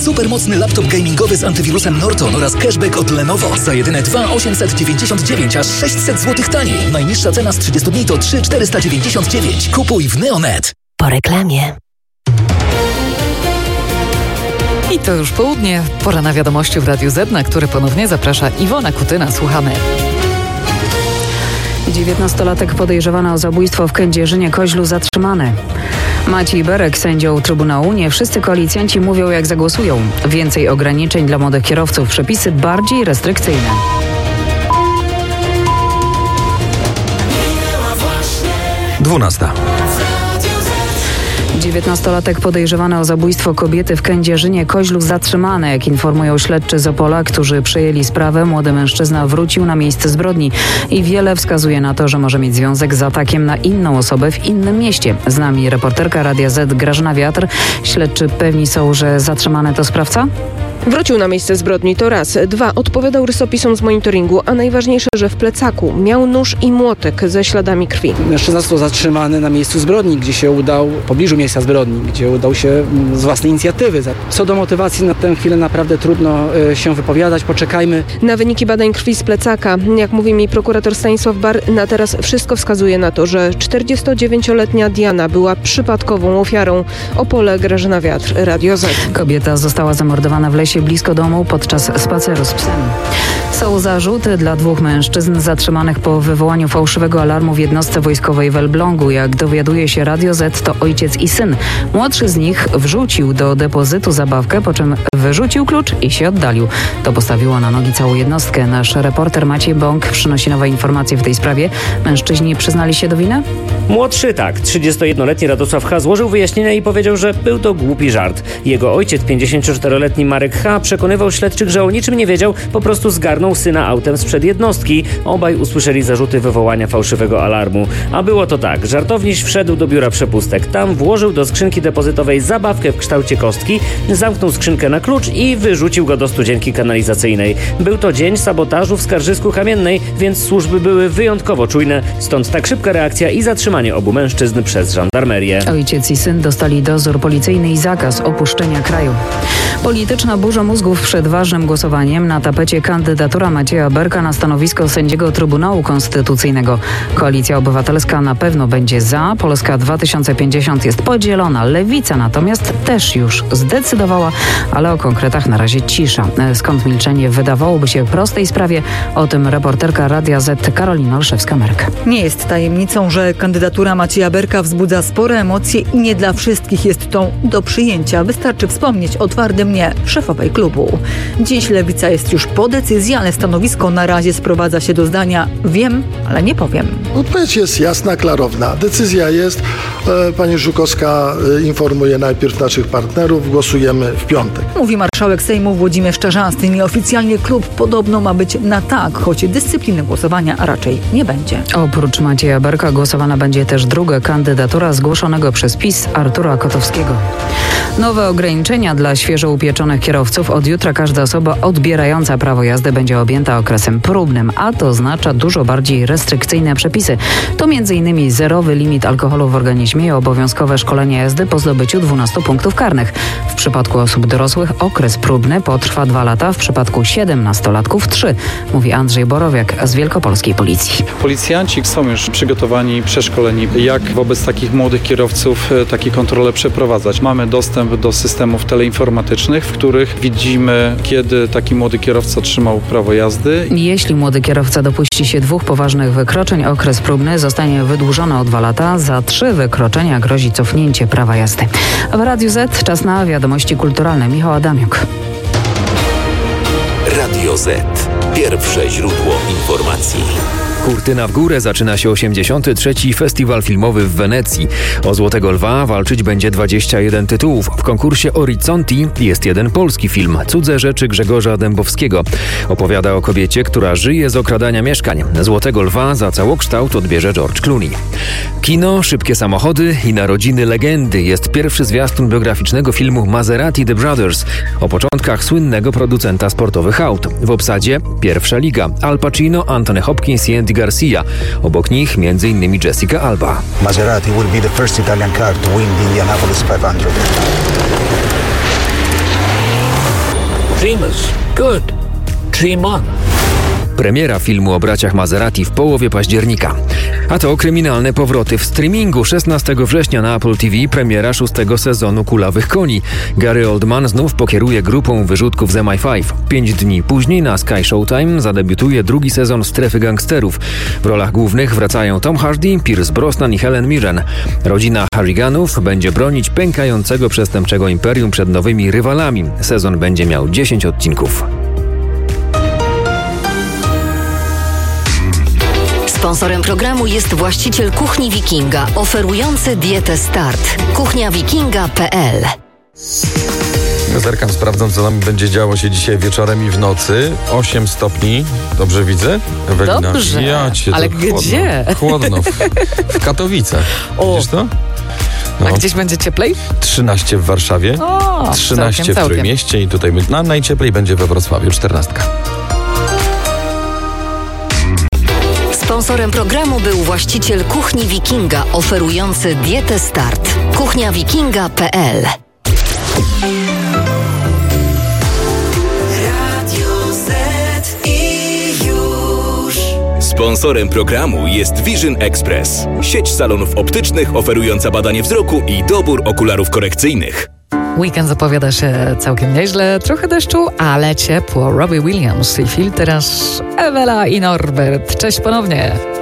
Supermocny laptop gamingowy z antywirusem Norton oraz cashback od Lenovo. Za jedyne 2,899, aż 600 zł taniej. Najniższa cena z 30 dni to 3,499. Kupuj w Neonet. Po reklamie. I to już południe. Pora na wiadomości w Radiu Z, na które ponownie zaprasza Iwona Kutyna. Słuchamy. 19-latek podejrzewany o zabójstwo w Kędzierzynie-Koźlu zatrzymany. Maciej Berek, sędzią Trybunału. Nie wszyscy koalicjanci mówią, jak zagłosują. Więcej ograniczeń dla młodych kierowców. Przepisy bardziej restrykcyjne. Dwunasta. 19-latek podejrzewany o zabójstwo kobiety w Kędzierzynie-Koźlu zatrzymany. Jak informują śledczy z Opola, którzy przejęli sprawę, młody mężczyzna wrócił na miejsce zbrodni i wiele wskazuje na to, że może mieć związek z atakiem na inną osobę w innym mieście. Z nami reporterka Radia Z Grażyna Wiatr. Śledczy pewni są, że zatrzymany to sprawca? Wrócił na miejsce zbrodni, to raz. 2. Odpowiadał rysopisom z monitoringu, a najważniejsze, że w plecaku miał nóż i młotek ze śladami krwi. Mężczyzna został zatrzymany na miejscu zbrodni, gdzie się udał, w pobliżu miejsca zbrodni, gdzie udał się z własnej inicjatywy. Co do motywacji, na tę chwilę naprawdę trudno się wypowiadać. Poczekajmy na wyniki badań krwi z plecaka. Jak mówi mi prokurator Stanisław Bar, na teraz wszystko wskazuje na to, że 49-letnia Diana była przypadkową ofiarą. Opole, Grażyna Wiatr, Radio Z. Kobieta została zamordowana w lesie blisko domu podczas spaceru z psem. Są zarzuty dla 2 mężczyzn zatrzymanych po wywołaniu fałszywego alarmu w jednostce wojskowej w Elblągu. Jak dowiaduje się Radio Z, to ojciec i syn. Młodszy z nich wrzucił do depozytu zabawkę, po czym wyrzucił klucz i się oddalił. To postawiło na nogi całą jednostkę. Nasz reporter Maciej Bąk przynosi nowe informacje w tej sprawie. Mężczyźni przyznali się do winy? Młodszy tak. 31-letni Radosław H. złożył wyjaśnienia i powiedział, że był to głupi żart. Jego ojciec, 54-letni Marek H. przekonywał śledczych, że o niczym nie wiedział, po prostu zgarnął syna autem sprzed jednostki. Obaj usłyszeli zarzuty wywołania fałszywego alarmu. A było to tak. Żartowniś wszedł do biura przepustek. Tam włożył do skrzynki depozytowej zabawkę w kształcie kostki, zamknął skrzynkę na klucz i wyrzucił go do studzienki kanalizacyjnej. Był to dzień sabotażu w Skarżysku Kamiennej, więc służby były wyjątkowo czujne. Stąd tak szybka reakcja i zatrzymanie obu mężczyzn przez żandarmerię. Ojciec i syn dostali dozór policyjny i zakaz opuszczenia kraju. Polityczna burza mózgów przed ważnym głosowaniem. Na tapecie kandydatura Macieja Berka na stanowisko sędziego Trybunału Konstytucyjnego. Koalicja Obywatelska na pewno będzie za. Polska 2050 jest podzielona. Lewica natomiast też już zdecydowała, ale o konkretach na razie cisza. Skąd milczenie w wydawałoby się prostej sprawie? O tym reporterka Radia Z Karolina Olszewska-Merk. Nie jest tajemnicą, że kandydatura Macieja Berka wzbudza spore emocje i nie dla wszystkich jest tą do przyjęcia. Wystarczy wspomnieć o twardym nie szefowej klubu. Dziś Lewica jest już po decyzji, ale stanowisko na razie sprowadza się do zdania: wiem, ale nie powiem. Odpowiedź jest jasna, klarowna. Decyzja jest. Pani Żukowska informuje najpierw naszych partnerów. Głosujemy w piątek. Mówi marszałek Sejmu Włodzimierz Czarzasty. Nieoficjalnie klub podobno ma być na tak, choć dyscypliny głosowania raczej nie będzie. Oprócz Macieja Berka głosowana będzie też druga kandydatura zgłoszonego przez PiS Artura Kotowskiego. Nowe ograniczenia dla świeżo upieczonych kierowców. Od jutra każda osoba odbierająca prawo jazdy będzie objęta okresem próbnym, a to oznacza dużo bardziej restrykcyjne przepisy. To m.in. zerowy limit alkoholu w organizmie i obowiązkowe szkolenie jazdy po zdobyciu 12 punktów karnych. W przypadku osób dorosłych okres próbny potrwa 2 lata, w przypadku 17-latków 3, mówi Andrzej Borowiak z Wielkopolskiej Policji. Policjanci są już przygotowani, przeszkoleni, jak wobec takich młodych kierowców takie kontrole przeprowadzać. Mamy dostęp do systemów teleinformatycznych, w których widzimy, kiedy taki młody kierowca otrzymał prawo jazdy. Jeśli młody kierowca dopuści się 2 poważnych wykroczeń, okres próbny zostanie wydłużony o 2 lata. Za 3 wykroczenia grozi cofnięcie prawa jazdy. W Radiu Z czas na wiadomości kulturalne. Michał Adamiuk. Radio Z. Pierwsze źródło informacji. Kurtyna w górę zaczyna się 83. Festiwal Filmowy w Wenecji. O Złotego Lwa walczyć będzie 21 tytułów. W konkursie Orizzonti jest jeden polski film, Cudze rzeczy Grzegorza Dębowskiego. Opowiada o kobiecie, która żyje z okradania mieszkań. Złotego Lwa za całokształt odbierze George Clooney. Kino, szybkie samochody i narodziny legendy jest pierwszy zwiastun biograficznego filmu Maserati The Brothers o początkach słynnego producenta sportowych aut. W obsadzie pierwsza liga. Al Pacino, Anthony Hopkins i Andy Garcia. Obok nich m.in. Jessica Alba. Maserati will be the first Italian car to win the Indianapolis 500. Dreamers. Good. Dream on. Premiera filmu o braciach Maserati w połowie października. A to kryminalne powroty w streamingu. 16 września na Apple TV premiera 6. sezonu Kulawych Koni. Gary Oldman znów pokieruje grupą wyrzutków z MI5. 5 dni później na Sky Showtime zadebiutuje drugi sezon Strefy Gangsterów. W rolach głównych wracają Tom Hardy, Pierce Brosnan i Helen Mirren. Rodzina Harriganów będzie bronić pękającego przestępczego imperium przed nowymi rywalami. Sezon będzie miał 10 odcinków. Sponsorem programu jest właściciel Kuchni Wikinga, oferujący dietę Start. kuchniawikinga.pl. Zerkam, sprawdzam, co nam będzie działo się dzisiaj wieczorem i w nocy. 8 stopni. Dobrze widzę? Ewelina? Dobrze, ale gdzie? Chłodno. W Katowicach. Widzisz to? No. A gdzieś będzie cieplej? 13 w Warszawie, 13 w Trójmieście i tutaj najcieplej będzie we Wrocławiu, 14. Sponsorem programu był właściciel Kuchni Wikinga, oferujący dietę Start. kuchniawikinga.pl. Sponsorem programu jest Vision Express. Sieć salonów optycznych oferująca badanie wzroku i dobór okularów korekcyjnych. Weekend zapowiada się całkiem nieźle, trochę deszczu, ale ciepło. Robbie Williams i Phil, teraz Ewela i Norbert. Cześć ponownie.